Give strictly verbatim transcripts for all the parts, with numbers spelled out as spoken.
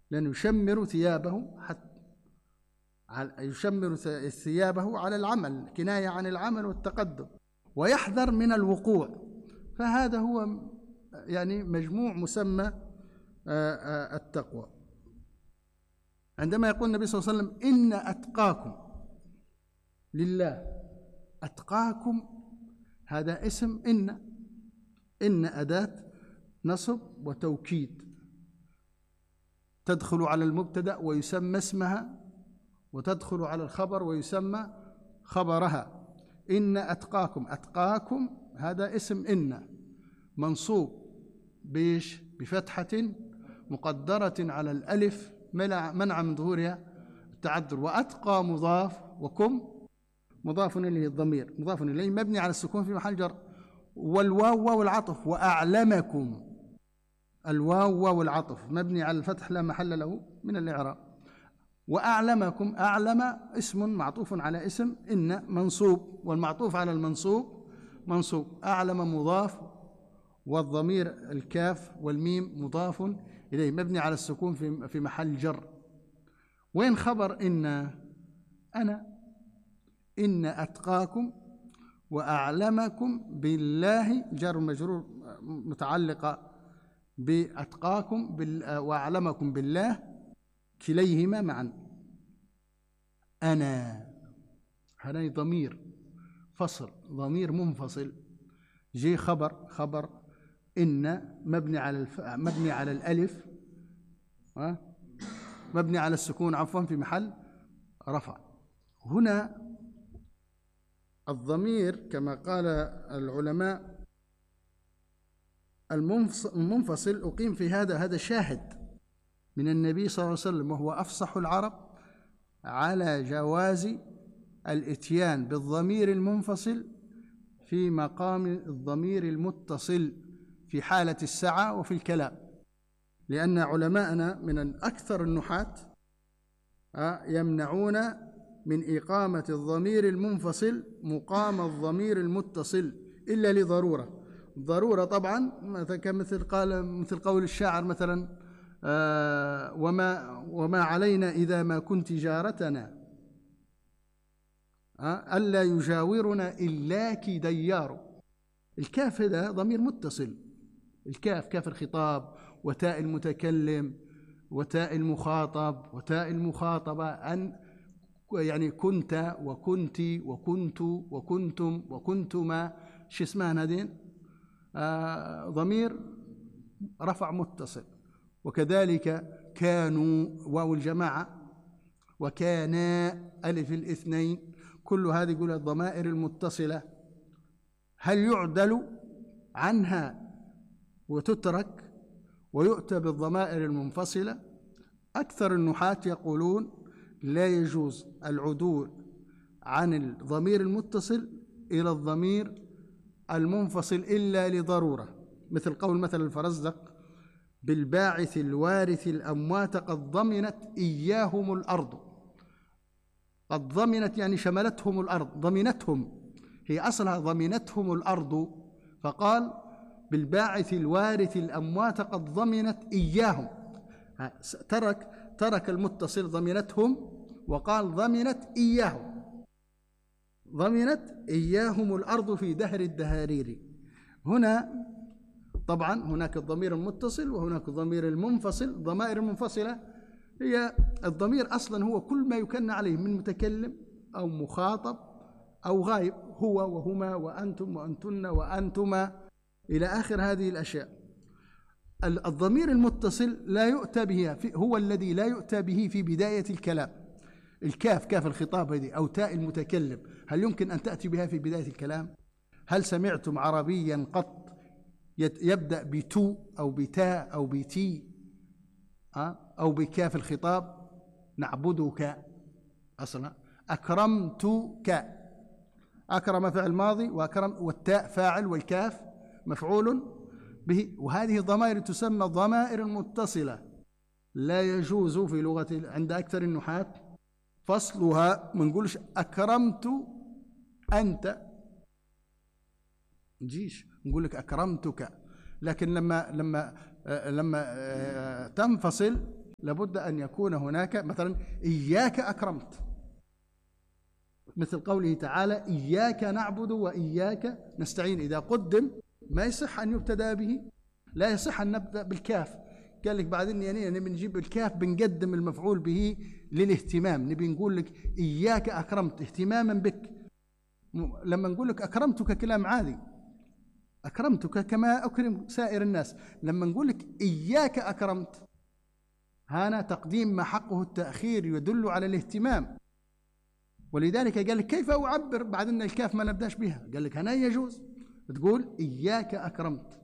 لأنه يشمر ثيابه حتى يشمر ثيابه على العمل، كناية عن العمل والتقدم، ويحذر من الوقوع. فهذا هو يعني مجموع مسمى التقوى. عندما يقول النبي صلى الله عليه وسلم إن أتقاكم لله، أتقاكم هذا اسم إن، إن أداة نصب وتوكيد تدخل على المبتدأ ويسمى اسمها، وتدخل على الخبر ويسمى خبرها. إن أتقاكم، أتقاكم هذا اسم إن منصوب بيش بفتحة مقدرة على الألف منع من ظهورها التعذر، وأتقى مضاف، وكم مضاف إليه الضمير مضاف إليه مبني على السكون في محل جر، والواو واو العطف، وأعلمكم الواو واو العطف مبني على الفتح لا محل له من الإعراب. وأعلمكم، أعلم اسم معطوف على اسم إن منصوب، والمعطوف على المنصوب منصوب، أعلم مضاف، والضمير الكاف والميم مضاف إليه مبني على السكون في في محل جر. وين خبر إن؟ أنا إن أتقاكم وأعلمكم بالله جر مجرور متعلقة بأتقاكم وأعلمكم بالله كليهما معا. أنا هذا ضمير فصل، ضمير منفصل، جي خبر خبر إن مبني على الف... مبني على الألف ها مبني على السكون عفوا في محل رفع. هنا الضمير كما قال العلماء المنفصل أقيم في هذا هذا شاهد من النبي صلى الله عليه وسلم، وهو أفصح العرب على جواز الإتيان بالضمير المنفصل في مقام الضمير المتصل في حالة السعة وفي الكلام، لأن علماءنا من أكثر النحاة يمنعون من إقامة الضمير المنفصل مقام الضمير المتصل إلا لضرورة. ضرورة طبعا كمثل قال مثل قول الشاعر مثلا آه وما وما علينا إذا ما كنت جارتنا آه ألا يجاورنا إلاك ديار. الكاف هذا ضمير متصل، الكاف كاف الخطاب وتاء المتكلم وتاء المخاطب وتاء المخاطبة، أن يعني كنت وكنت وكنت وكنتم وكنتما شو اسمها هذين آه ضمير رفع متصل. وكذلك كانوا واو الجماعة وكانا ألف الاثنين، كل هذه يقول الضمائر المتصلة هل يعدل عنها وتترك ويؤتى بالضمائر المنفصلة؟ أكثر النحاة يقولون لا يجوز العدول عن الضمير المتصل إلى الضمير المنفصل إلا لضرورة، مثل قول مثل الفرزدق بالباعث الوارث الأموات قد ضمنت إياهم الأرض. قد ضمنت يعني شملتهم الأرض، ضمنتهم، هي أصلها ضمنتهم الأرض، فقال بالباعث الوارث الأموات قد ضمنت إياهم، ترك ترك المتصل ضمنتهم وقال ضمنت إياهم، ضمنت إياهم الأرض في دهر الدهارير. هنا طبعا هناك الضمير المتصل وهناك الضمير المنفصل. ضمائر المنفصلة هي الضمير أصلا هو كل ما يكن عليه من متكلم أو مخاطب أو غائب، هو وهما وأنتم وأنتن وأنتما إلى آخر هذه الأشياء. الضمير المتصل لا يؤتى به، هو الذي لا يؤتى به في بداية الكلام. الكاف كاف الخطاب هذه أو تاء المتكلم هل يمكن أن تأتي بها في بداية الكلام؟ هل سمعتم عربيا قط يبدأ بتو أو بتاء أو بتي أو بكاف الخطاب؟ نعبدك أصلا، أكرمتك، أكرم فعل ماضي وأكرم والتاء فاعل والكاف مفعول به. وهذه الضمائر تسمى ضمائر المتصلة، لا يجوز في لغة عند أكثر النحاة فصلها. ما نقولش أكرمت أنت، نجيش نقول لك أكرمتك، لكن لما لما لما تنفصل لابد أن يكون هناك مثلا إياك أكرمت، مثل قوله تعالى إياك نعبد وإياك نستعين. إذا قدم ما يصح أن يبتدأ به، لا يصح أن نبدأ بالكاف. قال لك بعدين يعني نبي نجيب الكاف بنقدم المفعول به للاهتمام، نبي نقول لك إياك أكرمت اهتماما بك. لما نقول لك أكرمتك كلام عادي، أكرمتك كما أكرم سائر الناس. لما نقول لك إياك أكرمت، هنا تقديم ما حقه التأخير يدل على الاهتمام. ولذلك قال لك كيف أعبر بعد أن الكاف ما نبدأش بها؟ قال لك هنا يجوز تقول إياك أكرمت.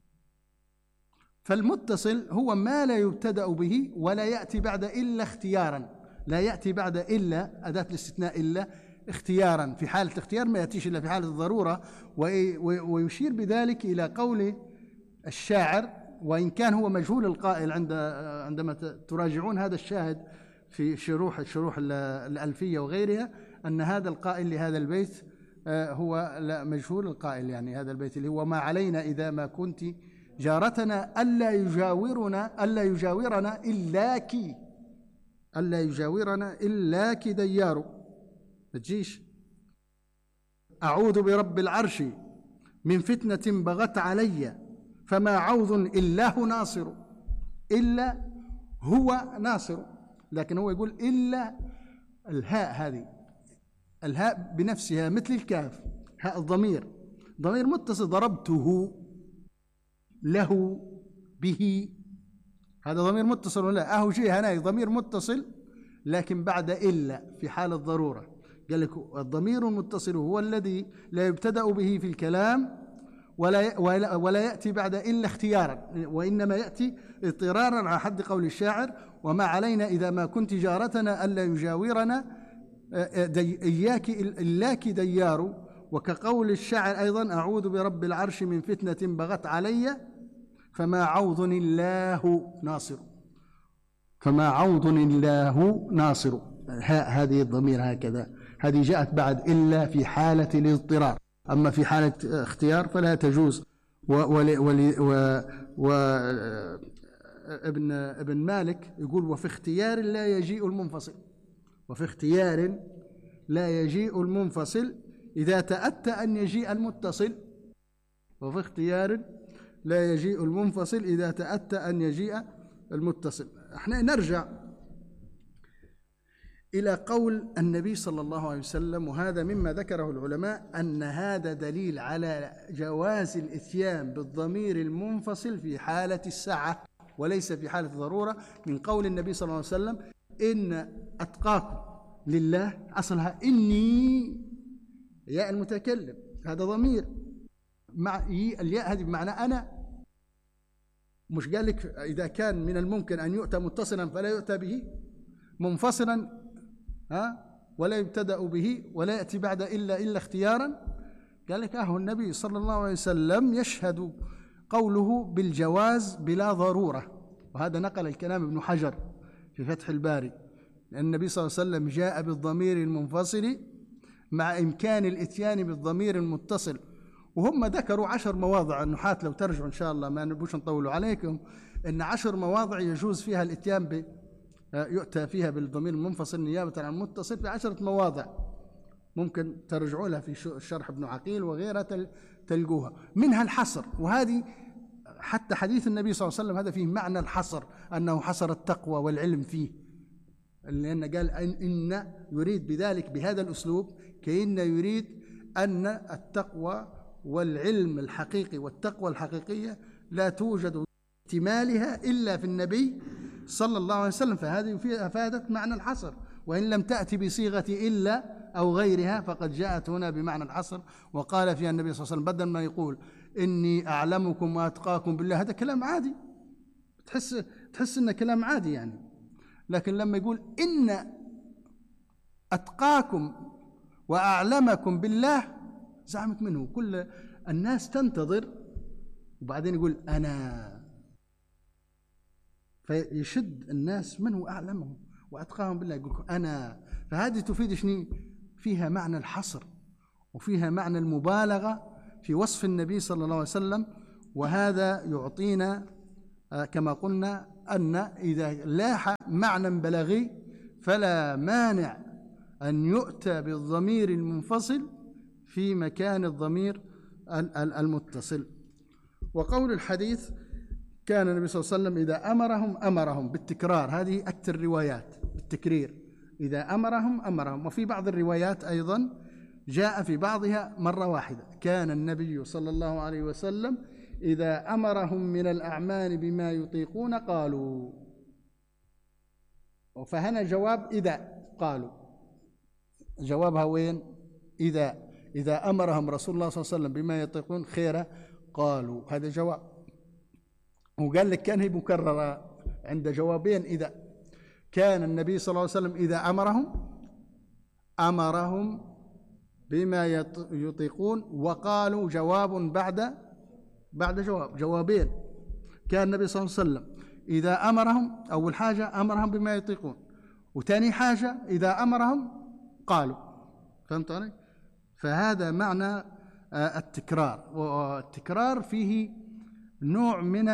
فالمتصل هو ما لا يبتدأ به ولا يأتي بعد إلا اختيارا، لا يأتي بعد إلا أداة الاستثناء إلا اختيارا، في حالة اختيار ما يأتيش إلا في حالة الضرورة. ويشير بذلك إلى قول الشاعر، وإن كان هو مجهول القائل عند عندما تراجعون هذا الشاهد في شروح الشروح الألفية وغيرها، أن هذا القائل لهذا البيت هو لا مجهول القائل، يعني هذا البيت اللي هو ما علينا إذا ما كنت جارتنا ألا يجاورنا ألا يجاورنا إلاك ألا يجاورنا إلاك ديار. ما تجيش أعوذ برب العرش من فتنة بغت علي فما عوذ إلا هو ناصر، إلا هو ناصر، لكن هو يقول إلا الهاء، هذه الهاء بنفسها مثل الكاف، هاء الضمير، ضمير متصل، ضربته له به، هذا ضمير متصل ولا أهو شيء هنا ضمير متصل لكن بعد إلا في حال الضرورة. قال لك الضمير المتصل هو الذي لا يبتدأ به في الكلام ولا ولا يأتي بعد إلا اختيارا، وإنما يأتي اضطرارا على حد قول الشاعر وما علينا إذا ما كنت جارتنا ألا يجاورنا دي إياك إلاك ديار. وكقول الشاعر أيضا أعوذ برب العرش من فتنة بغت علي فما عوض الله ناصر، فما عوض الله ناصر. هذه الضمير هكذا، هذه جاءت بعد إلا في حالة الاضطرار، أما في حالة اختيار فلا تجوز. وابن ابن مالك يقول وفي اختيار لا يجيء المنفصل، وفي اختيار لا يجيء المنفصل إذا تأتى أن يجيء المتصل، وفي اختيار لا يجيء المنفصل إذا تأتى أن يجيء المتصل. احنا نرجع إلى قول النبي صلى الله عليه وسلم، وهذا مما ذكره العلماء أن هذا دليل على جواز الإتيان بالضمير المنفصل في حالة السعة وليس في حالة الضرورة، من قول النبي صلى الله عليه وسلم إن أتقاكم لله، أصلها إني ياء المتكلم، هذا ضمير مع الياء هذه بمعنى أنا، مش قال لك إذا كان من الممكن أن يؤتى متصلا فلا يؤتى به، منفصلا ها ولا يبتدأ به ولا يأتي بعد إلا إلا اختيارا. قال لك أهو النبي صلى الله عليه وسلم يشهد قوله بالجواز بلا ضرورة، وهذا نقل الكلام ابن حجر في فتح الباري، لأن النبي صلى الله عليه وسلم جاء بالضمير المنفصل مع إمكان الإتيان بالضمير المتصل. وهم ذكروا عشر مواضع، النحاة لو ترجعوا إن شاء الله ما نبوش نطولوا عليكم، إن عشر مواضع يجوز فيها الإتيان ب يؤتى فيها بالضمير المنفصل نيابة عن المتصل، في عشرة مواضع ممكن ترجعوا لها في الشرح ابن عقيل وغيرها تلقوها، منها الحصر. وهذه حتى حديث النبي صلى الله عليه وسلم هذا فيه معنى الحصر، أنه حصر التقوى والعلم فيه، لأن قال إن يريد بذلك بهذا الأسلوب كأن يريد أن التقوى والعلم الحقيقي والتقوى الحقيقية لا توجد احتمالها إلا في النبي صلى الله عليه وسلم، فهذه فيها أفادت معنى الحصر، وإن لم تأتي بصيغة إلا أو غيرها فقد جاءت هنا بمعنى الحصر. وقال فيها النبي صلى الله عليه وسلم بدل ما يقول إني أعلمكم وأتقاكم بالله، هذا كلام عادي، تحس تحس إنه كلام عادي يعني، لكن لما يقول إن أتقاكم وأعلمكم بالله زعمت منه كل الناس تنتظر، وبعدين يقول أنا، فيشد الناس من هو أعلمهم وأتقاهم بالله، يقول أنا. فهذه تفيد شنو؟ فيها معنى الحصر وفيها معنى المبالغة في وصف النبي صلى الله عليه وسلم، وهذا يعطينا كما قلنا أن إذا لاح معنى بلاغي فلا مانع أن يؤتى بالضمير المنفصل في مكان الضمير المتصل. وقول الحديث كان النبي صلى الله عليه وسلم إذا أمرهم أمرهم بالتكرار، هذه أكثر الروايات بالتكرير، إذا أمرهم أمرهم. وفي بعض الروايات أيضا جاء في بعضها مرة واحدة، كان النبي صلى الله عليه وسلم إذا أمرهم من الأعمال بما يطيقون قالوا. فهنا جواب إذا قالوا، جوابها وين؟ إذا إذا أمرهم رسول الله صلى الله عليه وسلم بما يطيقون خيرا قالوا، هذا جواب. وقال لك كان هي مكررة عند جوابين إذا. كان النبي صلى الله عليه وسلم إذا أمرهم أمرهم بما يطيقون، وقالوا جواب بعد بعد جواب، جوابين. كان النبي صلى الله عليه وسلم إذا أمرهم، أول حاجة أمرهم بما يطيقون، وثاني حاجة إذا أمرهم قالوا. فهمت علي؟ فهذا معنى التكرار. والتكرار فيه نوع من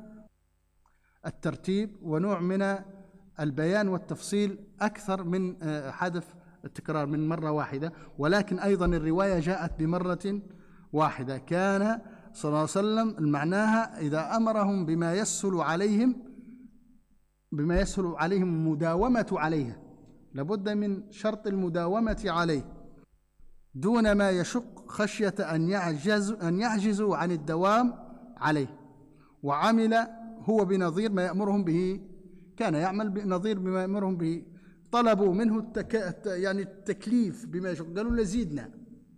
الترتيب ونوع من البيان والتفصيل أكثر من حدث التكرار من مرة واحدة، ولكن أيضا الرواية جاءت بمرة واحدة. كان صلى الله عليه وسلم معناها إذا أمرهم بما يسهل عليهم بما يسهل عليهم المداومة عليها، لابد من شرط المداومة عليه دون ما يشق خشية أن يعجز أن يعجزوا عن الدوام عليه. وعمل هو بنظير ما يأمرهم به، كان يعمل بنظير بما يأمرهم به. طلبوا منه التك... يعني التكليف بما يشق، قالوا لزيدنا،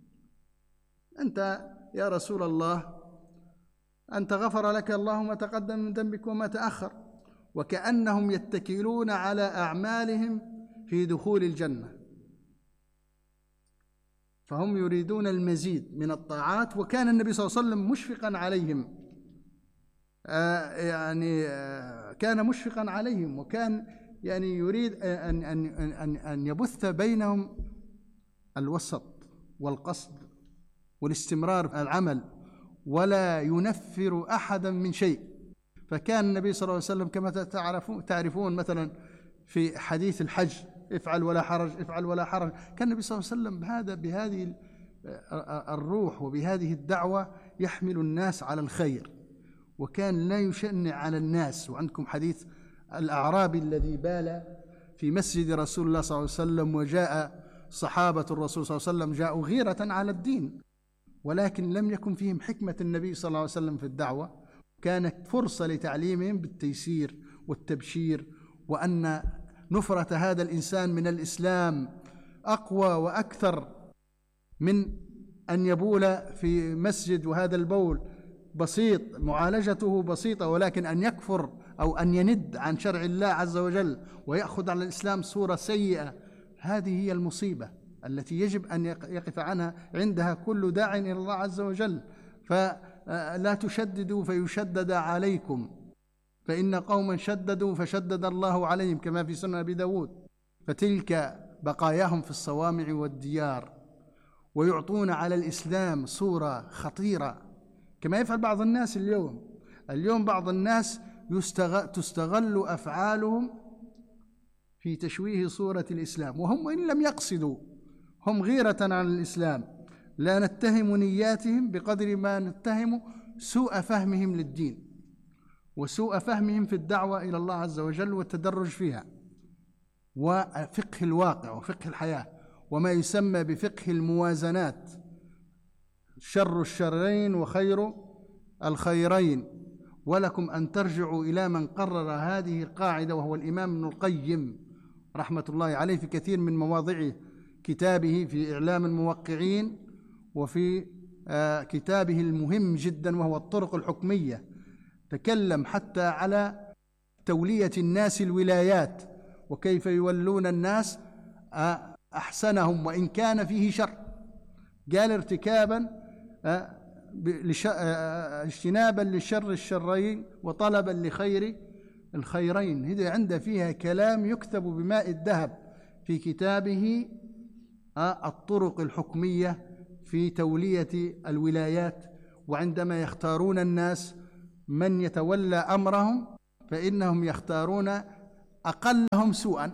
أنت يا رسول الله أنت غفر لك الله ما تقدم من ذنبك وما تأخر. وكأنهم يتكلون على أعمالهم في دخول الجنة، فهم يريدون المزيد من الطاعات. وكان النبي صلى الله عليه وسلم مشفقا عليهم، آه يعني آه كان مشفقا عليهم، وكان يعني يريد أن أن أن أن يبث بينهم الوسط والقصد والاستمرار في العمل، ولا ينفر أحدا من شيء. فكان النبي صلى الله عليه وسلم كما تعرفون تعرفون مثلا في حديث الحج افعل ولا حرج افعل ولا حرج، كان النبي صلى الله عليه وسلم بهذا بهذه الروح وبهذه الدعوة يحمل الناس على الخير، وكان لا يشنع على الناس. وعندكم حديث الأعرابي الذي بال في مسجد رسول الله صلى الله عليه وسلم، وجاء صحابة الرسول صلى الله عليه وسلم جاءوا غيرة على الدين، ولكن لم يكن فيهم حكمة النبي صلى الله عليه وسلم في الدعوة. كانت فرصة لتعليمهم بالتيسير والتبشير، وأن نفرة هذا الإنسان من الإسلام أقوى وأكثر من أن يبول في مسجد، وهذا البول بسيط معالجته بسيطة، ولكن أن يكفر أو أن يند عن شرع الله عز وجل ويأخذ على الإسلام صورة سيئة، هذه هي المصيبة التي يجب أن يقف عنها عندها كل داع إلى الله عز وجل. فلا تشددوا فيشدد عليكم، فإن قوما شددوا فشدد الله عليهم، كما في سنن أبي داود. فتلك بقاياهم في الصوامع والديار، ويعطون على الإسلام صورة خطيرة كما يفعل بعض الناس اليوم. اليوم بعض الناس يستغل تستغل أفعالهم في تشويه صورة الإسلام، وهم إن لم يقصدوا، هم غيرة عن الإسلام. لا نتهم نياتهم بقدر ما نتهم سوء فهمهم للدين وسوء فهمهم في الدعوة إلى الله عز وجل والتدرج فيها، وفقه الواقع وفقه الحياة، وما يسمى بفقه الموازنات، شر الشرين وخير الخيرين. ولكم أن ترجعوا إلى من قرر هذه القاعدة، وهو الإمام ابن القيم رحمة الله عليه في كثير من مواضع كتابه، في إعلام الموقعين، وفي كتابه المهم جدا وهو الطرق الحكمية. تكلم حتى على تولية الناس الولايات، وكيف يولون الناس أحسنهم وإن كان فيه شر. قال ارتكابا اجتنابا لشر الشرين وطلبا لخير الخيرين. هذا عنده فيها كلام يكتب بماء الذهب في كتابه الطرق الحكمية في تولية الولايات. وعندما يختارون الناس من يتولى أمرهم فإنهم يختارون أقلهم سوءا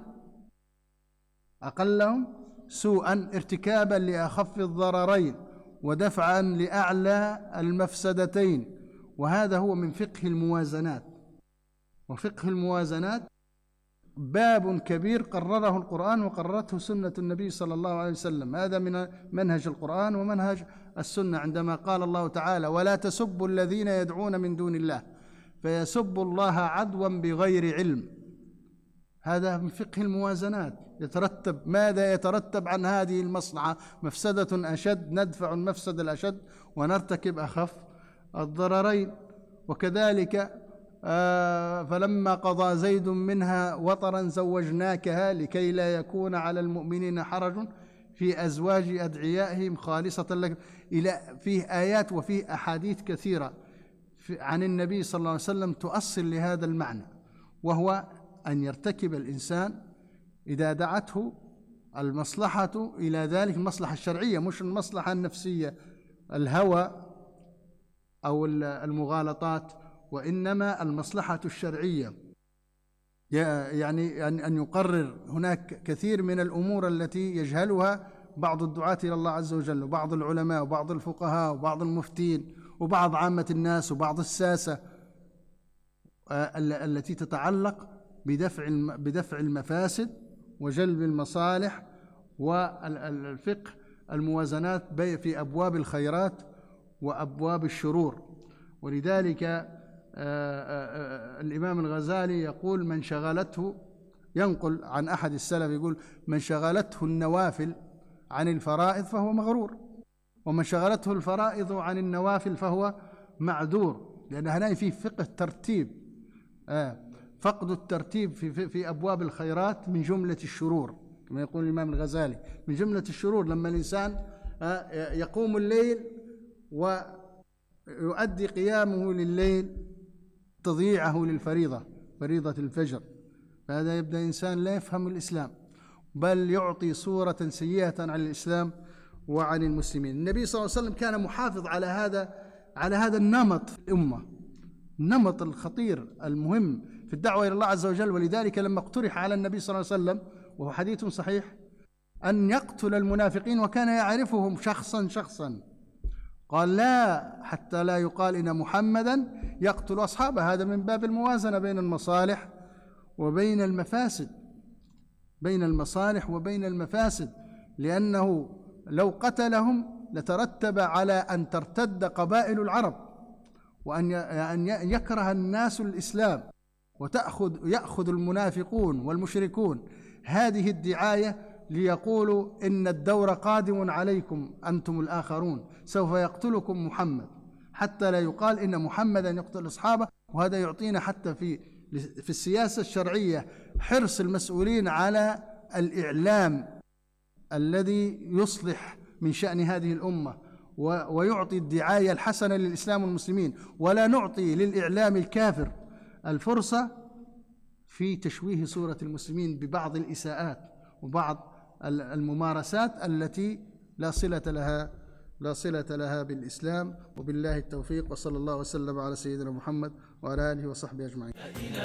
أقلهم سوءا ارتكابا لأخف الضررين ودفعا لأعلى المفسدتين. وهذا هو من فقه الموازنات. وفقه الموازنات باب كبير قرره القرآن وقررته سنة النبي صلى الله عليه وسلم. هذا من منهج القرآن ومنهج السنة، عندما قال الله تعالى: ولا تسبوا الذين يدعون من دون الله فيسبوا الله عدوا بغير علم. هذا من فقه الموازنات. يترتب ماذا يترتب عن هذه المصلحة؟ مفسدة أشد، ندفع المفسدة الأشد ونرتكب أخف الضررين. وكذلك آه فلما قضى زيد منها وطرا زوجناكها لكي لا يكون على المؤمنين حرج في أزواج أدعيائهم خالصة لك. إلى فيه آيات وفيه أحاديث كثيرة عن النبي صلى الله عليه وسلم تؤصل لهذا المعنى، وهو أن يرتكب الإنسان إذا دعته المصلحة إلى ذلك، المصلحة الشرعية مش المصلحة النفسية الهوى أو المغالطات، وإنما المصلحة الشرعية، يعني أن يقرر هناك كثير من الأمور التي يجهلها بعض الدعاة إلى الله عز وجل وبعض العلماء وبعض الفقهاء وبعض المفتين وبعض عامة الناس وبعض الساسة التي تتعلق بدفع بدفع المفاسد وجلب المصالح والفقه الموازنات في أبواب الخيرات وأبواب الشرور. ولذلك الإمام الغزالي يقول: من شغلته، ينقل عن أحد السلف يقول: من شغلته النوافل عن الفرائض فهو مغرور، ومن شغلته الفرائض عن النوافل فهو معذور. لأن هنا فيه فقه ترتيب، فقد الترتيب في في أبواب الخيرات من جملة الشرور، كما يقول الإمام الغزالي، من جملة الشرور لما الإنسان يقوم الليل ويؤدي قيامه لليل تضييعه للفريضة، فريضة الفجر، فهذا يبدأ إنسان لا يفهم الإسلام، بل يعطي صورة سيئة عن الإسلام وعن المسلمين. النبي صلى الله عليه وسلم كان محافظ على هذا على هذا النمط في الأمة، النمط الخطير المهم في الدعوة إلى الله عز وجل. ولذلك لما اقترح على النبي صلى الله عليه وسلم، وهو حديث صحيح، أن يقتل المنافقين وكان يعرفهم شخصا شخصا، قال: لا، حتى لا يقال إن محمدا يقتل أصحابه. هذا من باب الموازنة بين المصالح وبين المفاسد، بين المصالح وبين المفاسد، لأنه لو قتلهم لترتب على أن ترتد قبائل العرب، وأن يكره الناس الإسلام، وتأخذ يأخذ المنافقون والمشركون هذه الدعاية ليقولوا إن الدور قادم عليكم أنتم الآخرون، سوف يقتلكم محمد، حتى لا يقال إن محمدا يقتل أصحابه. وهذا يعطينا حتى في في السياسة الشرعية حرص المسؤولين على الإعلام الذي يصلح من شأن هذه الأمة ويعطي الدعاية الحسنة للإسلام والمسلمين، ولا نعطي للإعلام الكافر الفرصة في تشويه صورة المسلمين ببعض الإساءات وبعض الممارسات التي لا صلة لها لا صلة لها بالإسلام. وبالله التوفيق، وصلى الله وسلم على سيدنا محمد وعلى آله وصحبه أجمعين.